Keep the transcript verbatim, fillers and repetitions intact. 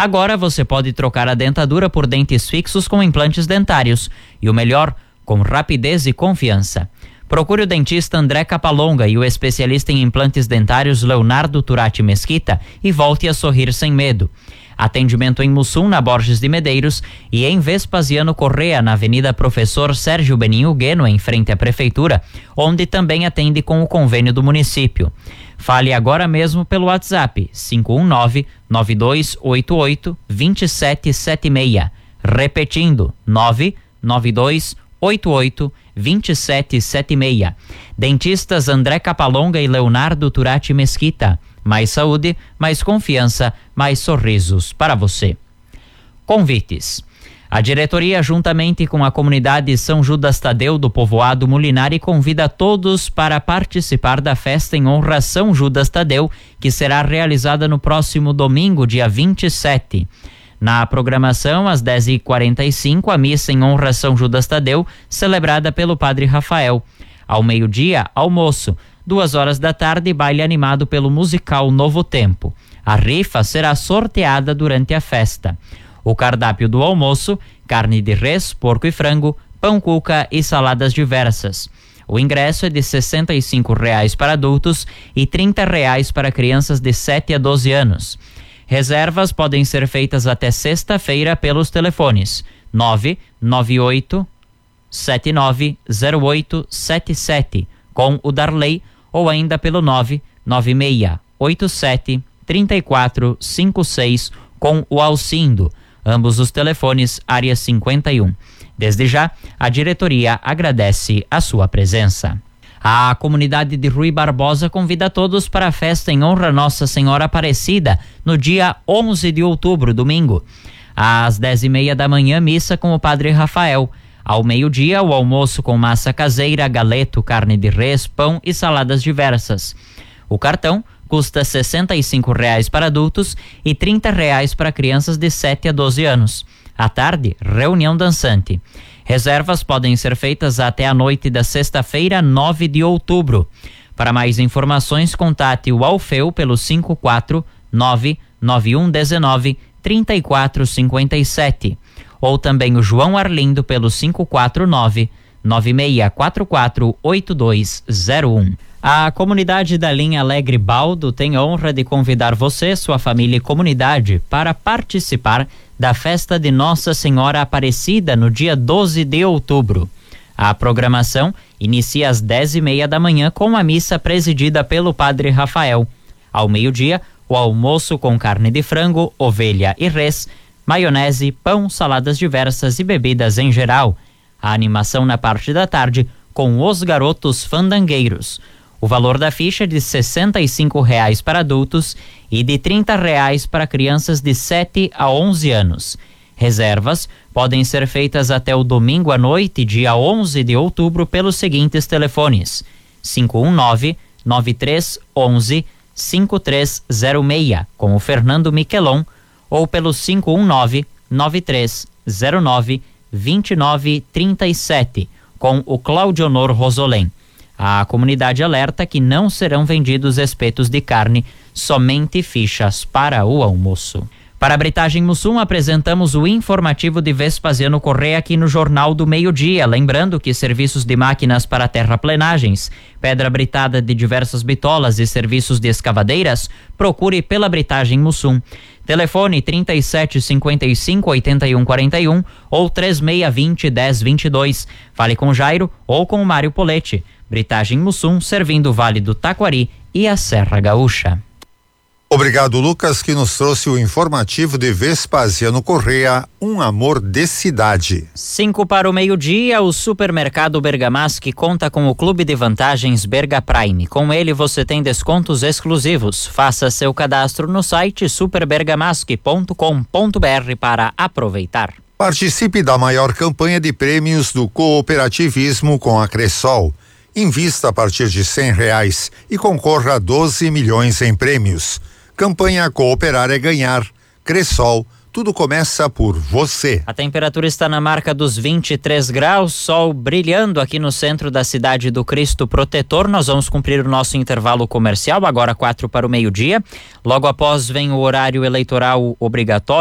Agora você pode trocar a dentadura por dentes fixos com implantes dentários. E o melhor, com rapidez e confiança. Procure o dentista André Capalonga e o especialista em implantes dentários Leonardo Turati Mesquita e volte a sorrir sem medo. Atendimento em Mussum, na Borges de Medeiros, e em Vespasiano Correa, na Avenida Professor Sérgio Beninho Gueno, em frente à Prefeitura, onde também atende com o convênio do município. Fale agora mesmo pelo WhatsApp cinco um nove, nove dois oito oito, dois sete sete seis. Repetindo, nove nove dois oito oito, dois sete sete seis. Dentistas André Capalonga e Leonardo Turati Mesquita. Mais saúde, mais confiança, mais sorrisos para você. Convites. A diretoria, juntamente com a comunidade São Judas Tadeu do povoado Molinari, convida todos para participar da festa em honra a São Judas Tadeu, que será realizada no próximo domingo, dia vinte e sete. Na programação, às dez e quarenta e cinco, a missa em honra a São Judas Tadeu, celebrada pelo padre Rafael. Ao meio-dia, almoço. Duas horas da tarde, baile animado pelo musical Novo Tempo. A rifa será sorteada durante a festa. O cardápio do almoço: carne de res, porco e frango, pão cuca e saladas diversas. O ingresso é de sessenta e cinco reais para adultos e trinta reais para crianças de sete a doze anos. Reservas podem ser feitas até sexta-feira pelos telefones nove nove oito sete nove zero oito sete sete com o Darley, ou ainda pelo nove nove seis oito sete três quatro cinco seis com o Alcindo. Ambos os telefones área cinquenta e um. Desde já, a diretoria agradece a sua presença. A comunidade de Rui Barbosa convida todos para a festa em honra a Nossa Senhora Aparecida, no dia onze de outubro, domingo. Às dez e meia da manhã, missa com o padre Rafael. Ao meio-dia, o almoço com massa caseira, galeto, carne de res, pão e saladas diversas. O cartão custa sessenta e cinco reais para adultos e trinta reais para crianças de sete a doze anos. À tarde, reunião dançante. Reservas podem ser feitas até a noite da sexta-feira, nove de outubro. Para mais informações, contate o Alfeu pelo cinco quatro nove nove um um nove três quatro cinco sete ou também o João Arlindo pelo cinco quatro nove nove seis quatro quatro oito dois zero um. A comunidade da linha Alegre Baldo tem a honra de convidar você, sua família e comunidade para participar da festa de Nossa Senhora Aparecida no dia doze de outubro. A programação inicia às dez e meia da manhã com a missa presidida pelo padre Rafael. Ao meio-dia, o almoço com carne de frango, ovelha e res, maionese, pão, saladas diversas e bebidas em geral. A animação na parte da tarde com os garotos fandangueiros. O valor da ficha é de sessenta e cinco reais para adultos e de trinta reais para crianças de sete a onze anos. Reservas podem ser feitas até o domingo à noite, dia onze de outubro, pelos seguintes telefones: cinco um nove nove três um um cinco três zero seis com o Fernando Miquelon, ou pelo cinco um nove nove três zero nove dois nove três sete com o Claudionor Rosolém. A comunidade alerta que não serão vendidos espetos de carne, somente fichas para o almoço. Para a Britagem Mussum, apresentamos o informativo de Vespasiano Correa aqui no Jornal do Meio-Dia. Lembrando que serviços de máquinas para terraplenagens, pedra britada de diversas bitolas e serviços de escavadeiras, procure pela Britagem Mussum. Telefone trinta e sete cinquenta e cinco oitenta e um quarenta e um ou trinta e seis vinte dez vinte e dois. Fale com Jairo ou com o Mário Poletti. Britagem Mussum, servindo o Vale do Taquari e a Serra Gaúcha. Obrigado, Lucas, que nos trouxe o informativo de Vespasiano Correa, um amor de cidade. Cinco para o meio-dia, o supermercado Bergamasque conta com o Clube de Vantagens Berga Prime. Com ele você tem descontos exclusivos. Faça seu cadastro no site super bergamasque ponto com ponto b r para aproveitar. Participe da maior campanha de prêmios do cooperativismo com a Cressol. Invista a partir de cem reais e concorra a doze milhões em prêmios. Campanha Cooperar é Ganhar. Cressol, tudo começa por você. A temperatura está na marca dos vinte e três graus, sol brilhando aqui no centro da cidade do Cristo Protetor. Nós vamos cumprir o nosso intervalo comercial, agora quatro para o meio-dia. Logo após vem o horário eleitoral obrigatório.